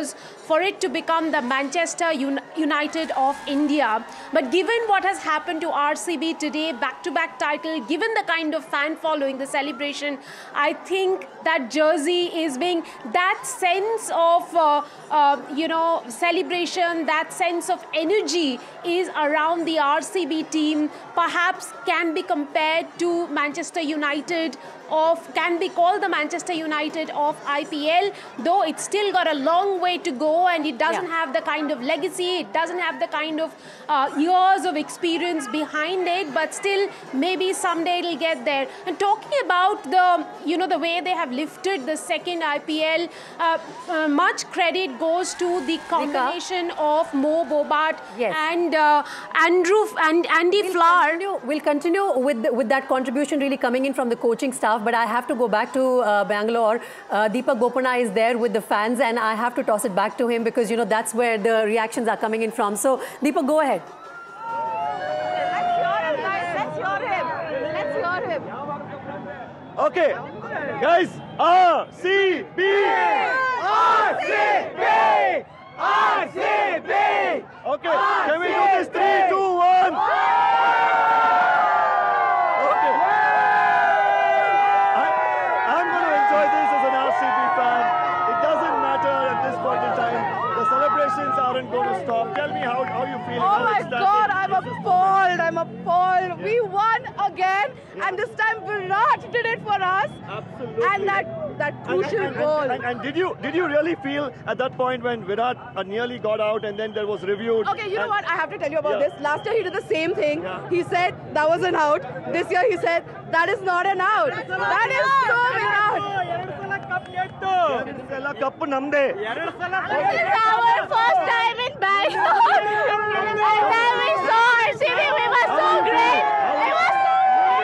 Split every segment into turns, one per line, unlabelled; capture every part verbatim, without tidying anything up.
years for it to become the Manchester Un United of India. But given what has happened to R C B today, back-to-back title, given the kind of fan following, the celebration, I think that jersey is being, that sense of, uh, uh, you know, celebration, that sense of energy is around the R C B team, perhaps can be compared to Manchester United of, can be called the Manchester United of I P L, though it's still got a long way to go and it doesn't yeah. have the kind of legacy, it doesn't have the kind of uh, years of experience behind it, but still maybe someday it'll get there. And talking about the, you know, the way they have lifted the second I P L, uh, uh, much credit goes to the combination Rika. of Mo Bobart yes. and uh, Andrew and Andy
we'll
Flower.
Continue, we'll continue with, the, with that contribution really coming in from the coaching staff. But I have to go back to uh, Bangalore. Uh, Deepak Bopanna is there with the fans, and I have to toss it back to him because, you know, that's where the reactions are coming in from. So, Deepak, go ahead.
Let's hear him, guys. Let's hear him. Let's hear him.
Okay, guys. R C B! R C B! R C B! Okay, can we do this? Three, two, one. Aren't going to stop. Tell me how, how you feel.
Oh my God, I'm appalled. I'm appalled. We won again, yeah. and this time Virat did it for us.
Absolutely.
And that that crucial
and, and,
goal.
And, and, and did you did you really feel at that point when Virat uh, nearly got out and then there was reviewed?
Okay, you know what? I have to tell you about
yeah.
this. Last year he did the same thing.
Yeah.
He said that was an out. This year he said that is not an out. That is so Virat.
This
is our first time in Bangalore. And then we saw R C B. We were so great. We were so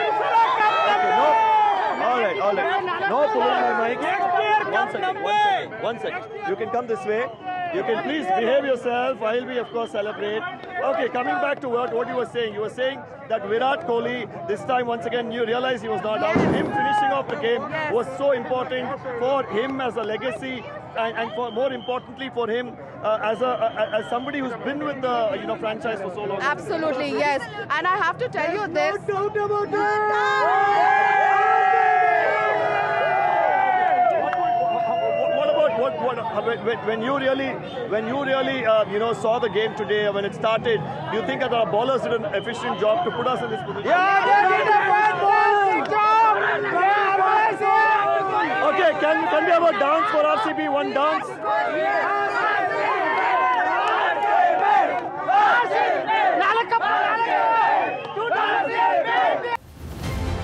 great. All right, all right. No pulling my mic. One second, one second, one second. You can come this way. You can please behave yourself. I'll be, of course, celebrate. Okay, coming back to what, what you were saying. You were saying that Virat Kohli, this time, once again, you realize he was not out. Him finishing off the game was so important for him as a legacy, and, and for more importantly for him uh, as a uh, as somebody who's been with the you know franchise for so long.
Absolutely, yes. And I have to tell you this.
No doubt about that. What, what, when, when you really, when you really, uh, you know, saw the game today, when it started, do you think that our bowlers did an efficient job to put us in this position?
Yeah, they did a fantastic job. Yeah,
okay, can can we have a dance for R C B? One dance.